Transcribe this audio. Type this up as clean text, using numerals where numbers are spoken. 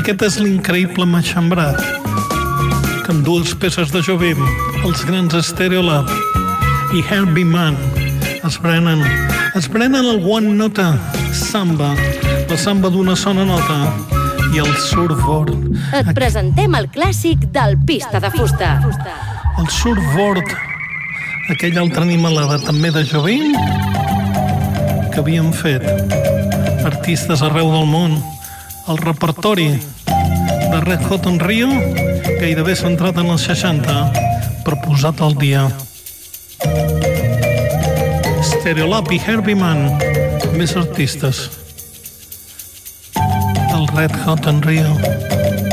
Aquest és l'increïble Matxembrat, que amb dues peces de Jovim, els grans Stereolab i Herbie Mann, es prenen el one nota samba, la samba d'una sola nota, i el surfboard. Et presentem el clàssic del Pista de Fusta. El surfboard, aquella altra animalada també de Jovim, que havien fet artistes arreu del món. El repertori de Red Hot en Rio gairebé centrat en els 60, però posat al dia. Stereolab i Herbie Mann, més artistes del Red Hot en Rio.